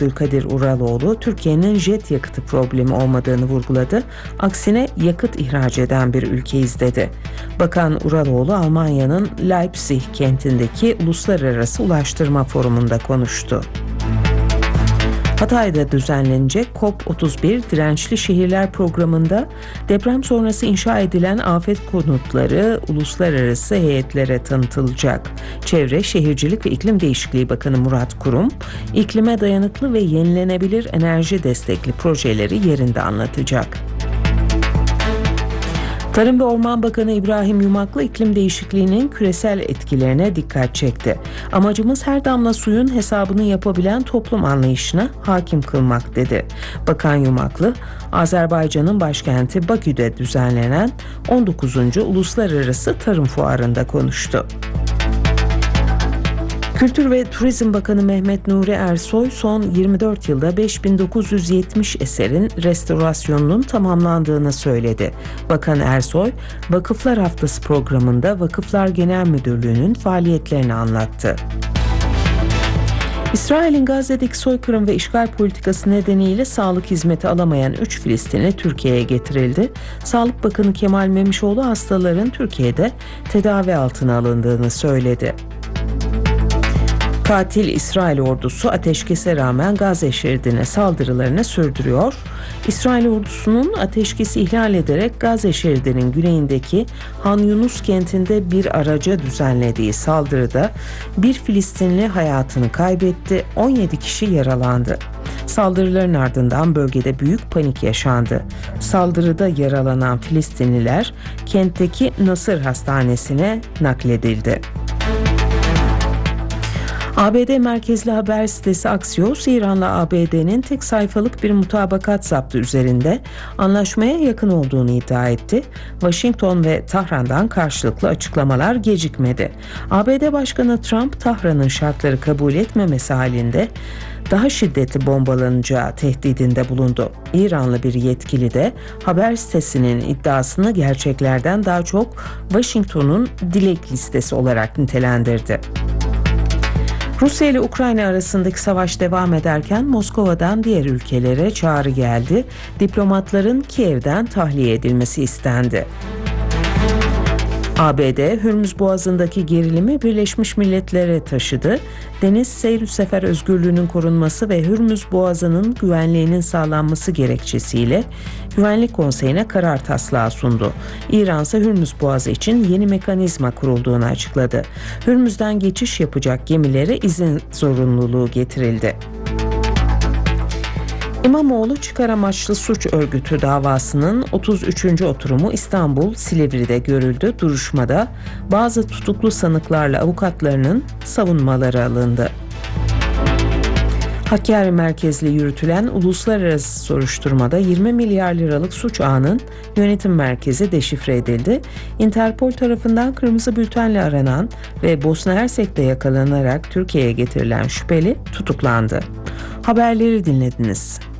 Abdülkadir Uraloğlu, Türkiye'nin jet yakıtı problemi olmadığını vurguladı. Aksine yakıt ihraç eden bir ülkeyiz dedi. Bakan Uraloğlu, Almanya'nın Leipzig kentindeki Uluslararası Ulaştırma Forumu'nda konuştu. Hatay'da düzenlenecek COP31 Dirençli Şehirler Programı'nda deprem sonrası inşa edilen afet konutları uluslararası heyetlere tanıtılacak. Çevre, Şehircilik ve İklim Değişikliği Bakanı Murat Kurum, iklime dayanıklı ve yenilenebilir enerji destekli projeleri yerinde anlatacak. Tarım ve Orman Bakanı İbrahim Yumaklı iklim değişikliğinin küresel etkilerine dikkat çekti. Amacımız her damla suyun hesabını yapabilen toplum anlayışına hakim kılmak dedi. Bakan Yumaklı, Azerbaycan'ın başkenti Bakü'de düzenlenen 19. Uluslararası Tarım Fuarı'nda konuştu. Kültür ve Turizm Bakanı Mehmet Nuri Ersoy son 24 yılda 5970 eserin restorasyonunun tamamlandığını söyledi. Bakan Ersoy, Vakıflar Haftası programında Vakıflar Genel Müdürlüğü'nün faaliyetlerini anlattı. İsrail'in Gazze'deki soykırım ve işgal politikası nedeniyle sağlık hizmeti alamayan 3 Filistinli Türkiye'ye getirildi. Sağlık Bakanı Kemal Memişoğlu hastaların Türkiye'de tedavi altına alındığını söyledi. Katil İsrail ordusu ateşkese rağmen Gazze şeridine saldırılarını sürdürüyor. İsrail ordusunun ateşkesi ihlal ederek Gazze şeridinin güneyindeki Han Yunus kentinde bir araca düzenlediği saldırıda bir Filistinli hayatını kaybetti, 17 kişi yaralandı. Saldırıların ardından bölgede büyük panik yaşandı. Saldırıda yaralanan Filistinliler kentteki Nasır Hastanesi'ne nakledildi. ABD merkezli haber sitesi Axios, İran'la ABD'nin tek sayfalık bir mutabakat zaptı üzerinde anlaşmaya yakın olduğunu iddia etti. Washington ve Tahran'dan karşılıklı açıklamalar gecikmedi. ABD Başkanı Trump, Tahran'ın şartları kabul etmemesi halinde daha şiddetli bombalanacağı tehdidinde bulundu. İranlı bir yetkili de haber sitesinin iddiasını gerçeklerden daha çok Washington'un dilek listesi olarak nitelendirdi. Rusya ile Ukrayna arasındaki savaş devam ederken Moskova'dan diğer ülkelere çağrı geldi. Diplomatların Kiev'den tahliye edilmesi istendi. ABD, Hürmüz Boğazı'ndaki gerilimi Birleşmiş Milletler'e taşıdı. Deniz seyir sefer özgürlüğünün korunması ve Hürmüz Boğazı'nın güvenliğinin sağlanması gerekçesiyle Güvenlik Konseyi'ne karar taslağı sundu. İran ise Hürmüz Boğazı için yeni mekanizma kurulduğunu açıkladı. Hürmüz'den geçiş yapacak gemilere izin zorunluluğu getirildi. İmamoğlu çıkar amaçlı suç örgütü davasının 33. oturumu İstanbul Silivri'de görüldü. Duruşmada bazı tutuklu sanıklarla avukatlarının savunmaları alındı. Hakkari merkezli yürütülen uluslararası soruşturmada 20 milyar liralık suç ağının yönetim merkezi deşifre edildi. Interpol tarafından kırmızı bültenle aranan ve Bosna Hersek'te yakalanarak Türkiye'ye getirilen şüpheli tutuklandı. Haberleri dinlediniz.